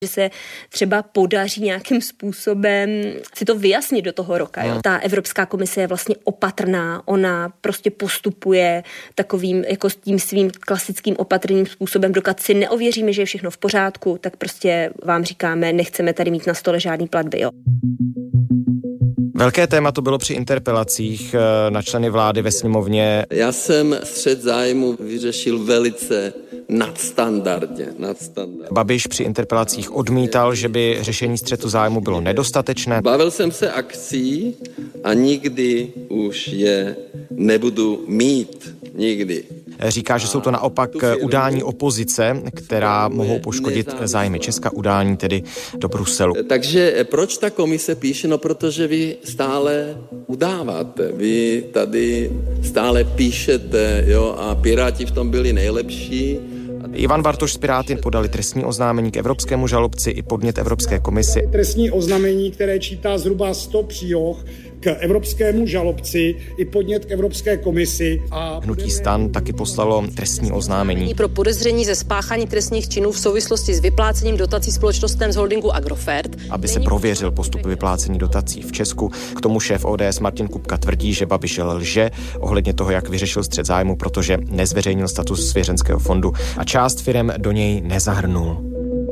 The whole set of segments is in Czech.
že se třeba podaří nějakým způsobem si to vyjasnit do toho roka. Jo. Ta Evropská komise je vlastně opatrná, ona prostě postupuje takovým jako s tím svým klasickým opatrným způsobem, dokud si neověříme, že je všechno v pořádku, tak prostě vám říkáme, nechceme tady mít na stole žádný platby. Jo. Velké téma to bylo při interpelacích na členy vlády ve sněmovně. Já jsem střet zájmu vyřešil velice nadstandardně. Babiš při interpelacích odmítal, že by řešení střetu zájmu bylo nedostatečné. Bavil jsem se akcí a nikdy už je nebudu mít. Nikdy. Říká, že jsou to naopak udání opozice, která mohou poškodit zájmy Česka, udání tedy do Bruselu. Takže proč ta komise píše? No, protože vy stále udáváte. Vy tady stále píšete, jo, a Piráti v tom byli nejlepší. Ivan Bartoš z Piráty podali trestní oznámení k evropskému žalobci i podnět Evropské komisi. Trestní oznámení, které čítá zhruba 100 příloh k evropskému žalobci i podnět k Evropské komisi. Hnutí STAN taky poslalo trestní oznámení pro podezření ze spáchání trestných činů v souvislosti s vyplácením dotací společnostem z holdingu Agrofert, aby se prověřil postup vyplácení dotací v Česku. K tomu šéf ODS Martin Kupka tvrdí, že Babiš lže ohledně toho, jak vyřešil střet zájmu, protože nezveřejnil status svěřenského fondu a část firem do něj nezahrnul.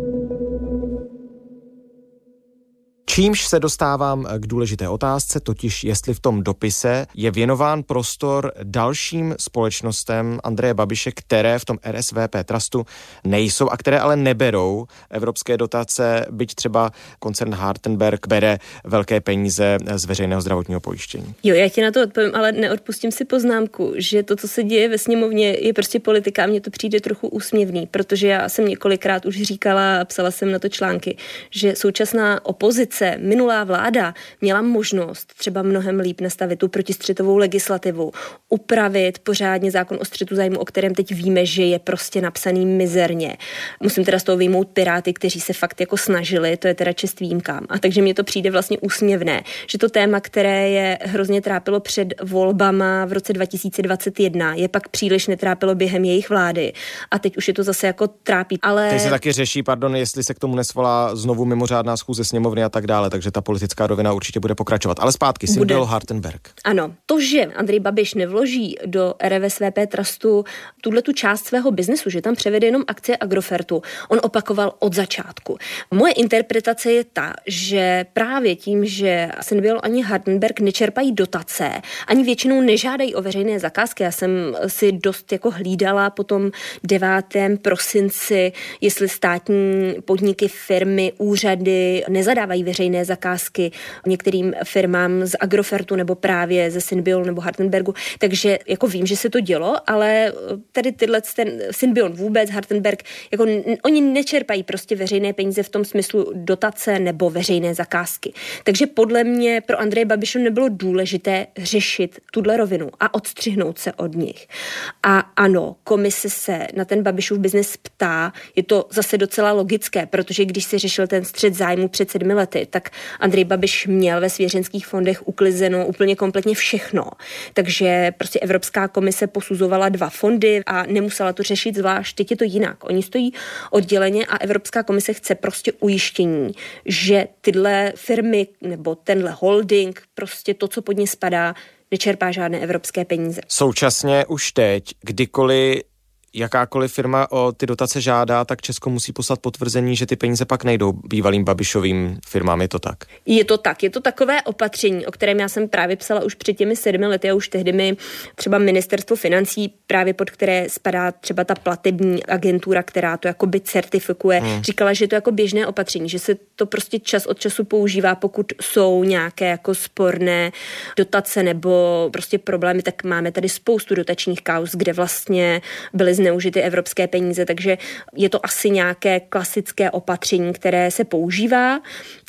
Čímž se dostávám k důležité otázce, totiž jestli v tom dopise je věnován prostor dalším společnostem Andreje Babiše, které v tom RSVP trustu nejsou a které ale neberou evropské dotace, byť třeba koncern Hartenberg bere velké peníze z veřejného zdravotního pojištění. Jo, já ti na to odpovím, ale neodpustím si poznámku, že to, co se děje ve sněmovně, je prostě politika a mně to přijde trochu úsměvný, protože já jsem několikrát už říkala a psala jsem na to články, že současná opozice, minulá vláda měla možnost třeba mnohem líp nastavit tu protistřetovou legislativu, upravit pořádně zákon o střetu zájmu, o kterém teď víme, že je prostě napsaný mizerně. Musím teda z toho vyjmout Piráty, kteří se fakt jako snažili, to je teda čest výjimkám. A takže mně to přijde vlastně úsměvné, že to téma, které je hrozně trápilo před volbama v roce 2021, je pak příliš netrápilo během jejich vlády. A teď už je to zase jako trápí. Ale teď se taky řeší, jestli se k tomu nesvolá znovu mimořádná schůze sněmovny a tak dále, takže ta politická rovina určitě bude pokračovat. Ale zpátky, Syndel Hartenberg. Ano, to, že Andrej Babiš nevloží do RSVP trustu tu část svého biznesu, že tam převede jenom akcie Agrofertu, on opakoval od začátku. Moje interpretace je ta, že právě tím, že Syndel ani Hartenberg nečerpají dotace, ani většinou nežádají o veřejné zakázky. Já jsem si dost jako hlídala po tom 9. prosinci, jestli státní podniky, firmy, úřady nezadávají veřejné zakázky některým firmám z Agrofertu nebo právě ze Synbion nebo Hartenbergu. Takže jako vím, že se to dělo, ale tady ten Synbion vůbec, Hartenberg, jako oni nečerpají prostě veřejné peníze v tom smyslu dotace nebo veřejné zakázky. Takže podle mě pro Andreje Babiše nebylo důležité řešit tuhle rovinu a odstřihnout se od nich. A ano, komise se na ten Babišův biznes ptá, je to zase docela logické, protože když se řešil ten střet zájmu před 7 lety, tak Andrej Babiš měl ve svěřenských fondech uklizeno úplně kompletně všechno. Takže prostě Evropská komise posuzovala 2 fondy a nemusela to řešit zvlášť. Teď je to jinak. Oni stojí odděleně a Evropská komise chce prostě ujištění, že tyhle firmy nebo tenhle holding, prostě to, co pod ně spadá, nečerpá žádné evropské peníze. Současně už teď, kdykoliv jakákoliv firma o ty dotace žádá, tak Česko musí poslat potvrzení, že ty peníze pak nejdou bývalým Babišovým firmám, je to tak? Je to tak, je to takové opatření, o kterém já jsem právě psala už před těmi 7 lety a už tehdy mi třeba ministerstvo financí, právě pod které spadá třeba ta platební agentura, která to jakoby certifikuje, říkala, že je to jako běžné opatření, že se to prostě čas od času používá, pokud jsou nějaké jako sporné dotace nebo prostě problémy, tak máme tady spoustu dotačních kauz, kde vlastně byly zneužity evropské peníze, takže je to asi nějaké klasické opatření, které se používá.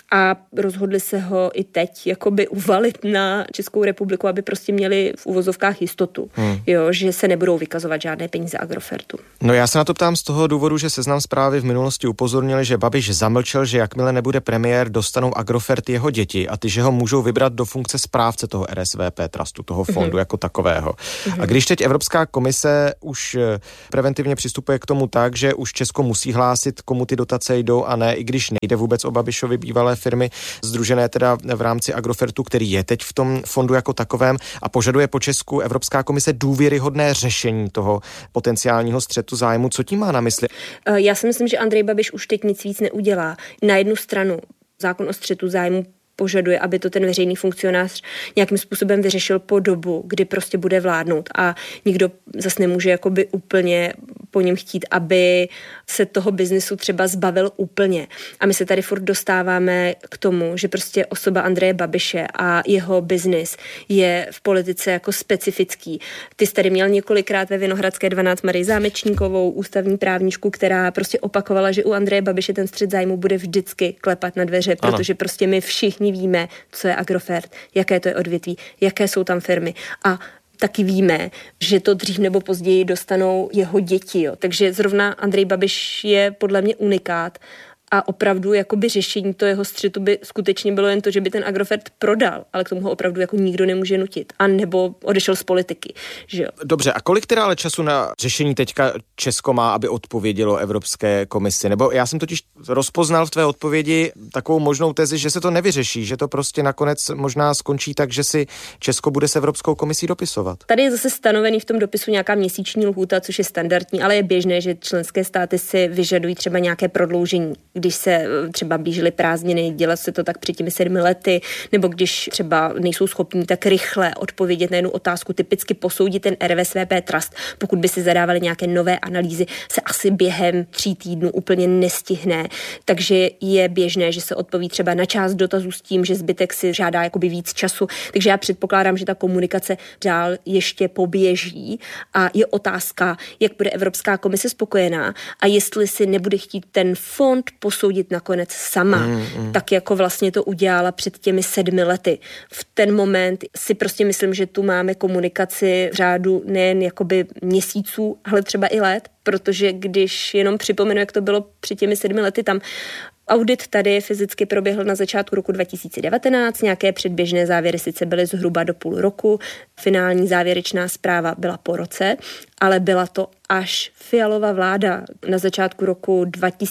a rozhodli se ho i teď jakoby uvalit na Českou republiku, aby prostě měli v uvozovkách jistotu, jo, že se nebudou vykazovat žádné peníze Agrofertu. No já se na to ptám z toho důvodu, že Seznam Zprávy v minulosti upozornili, že Babiš zamlčel, že jakmile nebude premiér, dostanou Agrofert jeho děti a ty, že ho můžou vybrat do funkce správce toho RSVP trustu, toho fondu jako takového. A když teď Evropská komise už preventivně přistupuje k tomu tak, že už Česko musí hlásit, komu ty dotace jdou a ne, i když nejde vůbec o Babišovy bývalé firmy, sdružené teda v rámci Agrofertu, který je teď v tom fondu jako takovém, a požaduje po Česku Evropská komise důvěryhodné řešení toho potenciálního střetu zájmu. Co tím má na mysli? Já si myslím, že Andrej Babiš už teď nic víc neudělá. Na jednu stranu zákon o střetu zájmu požaduje, aby to ten veřejný funkcionář nějakým způsobem vyřešil po dobu, kdy prostě bude vládnout, a nikdo zase nemůže jakoby úplně po něm chtít, aby se toho biznesu třeba zbavil úplně. A my se tady furt dostáváme k tomu, že prostě osoba Andreje Babiše a jeho biznis je v politice jako specifický. Ty jsi tady měl několikrát ve Vinohradské 12 Marii Zámečníkovou, ústavní právničku, která prostě opakovala, že u Andreje Babiše ten střet zájmu bude vždycky klepat na dveře, protože prostě my všichni víme, co je Agrofert, jaké to je odvětví, jaké jsou tam firmy, a taky víme, že to dřív nebo později dostanou jeho děti. Jo. Takže zrovna Andrej Babiš je podle mě unikát a opravdu jakoby řešení toho jeho střetu by skutečně bylo jen to, že by ten Agrofert prodal, ale k tomu ho opravdu jako nikdo nemůže nutit. A nebo odešel z politiky. Že jo. Dobře, a kolik teda ale času na řešení teďka Česko má, aby odpovědělo Evropské komisi? Nebo já jsem totiž rozpoznal v tvé odpovědi takovou možnou tezi, že se to nevyřeší, že to prostě nakonec možná skončí tak, že si Česko bude s Evropskou komisí dopisovat. Tady je zase stanovený v tom dopisu nějaká měsíční lhůta, což je standardní, ale je běžné, že členské státy si vyžadují třeba nějaké prodloužení. Když se třeba blížily prázdniny, dělá se to tak před těmi 7 lety, nebo když třeba nejsou schopní tak rychle odpovědět na jednu otázku, typicky posoudit ten RSVP trust, pokud by si zadávali nějaké nové analýzy, se asi během 3 týdnů úplně nestihne. Takže je běžné, že se odpoví třeba na část dotazů s tím, že zbytek si žádá jakoby víc času. Takže já předpokládám, že ta komunikace dál ještě poběží a je otázka, jak bude Evropská komise spokojená a jestli si nebude chtít ten fond posoudit nakonec sama, tak jako vlastně to udělala před těmi 7 lety. V ten moment si prostě myslím, že tu máme komunikaci v řádu nejen jakoby měsíců, ale třeba i let, protože když jenom připomenu, jak to bylo před těmi 7 lety, tam audit tady fyzicky proběhl na začátku roku 2019, nějaké předběžné závěry sice byly zhruba do půl roku, finální závěrečná zpráva byla po roce, ale byla to až Fialova vláda na začátku roku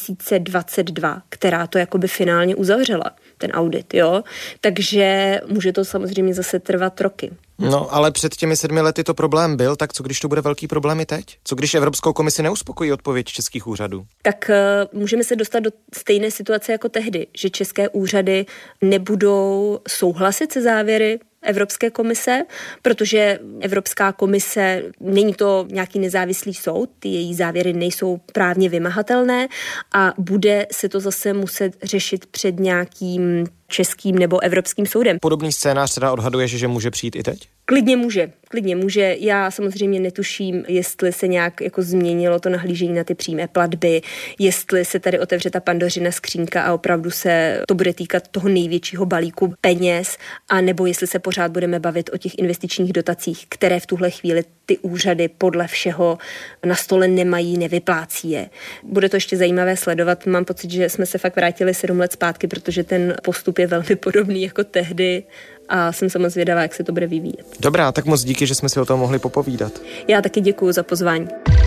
2022, která to jakoby finálně uzavřela, ten audit, jo. Takže může to samozřejmě zase trvat roky. No, ale před těmi 7 lety to problém byl, tak co když to bude velký problém i teď? Co když Evropskou komisi neuspokojí odpověď českých úřadů? Tak můžeme se dostat do stejné situace jako tehdy, že české úřady nebudou souhlasit se závěry Evropské komise, protože Evropská komise není to nějaký nezávislý soud, ty její závěry nejsou právně vymahatelné a bude se to zase muset řešit před nějakým českým nebo evropským soudem. Podobný scénář teda odhaduješ, že může přijít i teď? Klidně může. Já samozřejmě netuším, jestli se nějak jako změnilo to nahlížení na ty přímé platby, jestli se tady otevře ta Pandořina skřínka a opravdu se to bude týkat toho největšího balíku peněz, a nebo jestli se pořád budeme bavit o těch investičních dotacích, které v tuhle chvíli ty úřady podle všeho na stole nemají, nevyplácí je. Bude to ještě zajímavé sledovat. Mám pocit, že jsme se fakt vrátili 7 let zpátky, protože ten postup je velmi podobný jako tehdy a jsem samozřejmě zvědavá, jak se to bude vyvíjet. Dobrá, tak moc díky, že jsme si o tom mohli popovídat. Já taky děkuju za pozvání.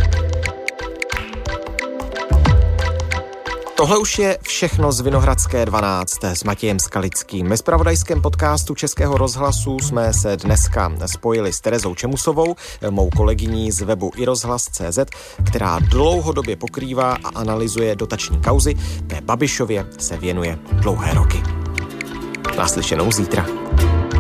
Tohle už je všechno z Vinohradské 12 s Matějem Skalickým. Ve zpravodajském podcastu Českého rozhlasu jsme se dneska spojili s Terezou Čemusovou, mou kolegyní z webu iRozhlas.cz, která dlouhodobě pokrývá a analyzuje dotační kauzy. Té Babišově se věnuje dlouhé roky. Naslyšenou zítra.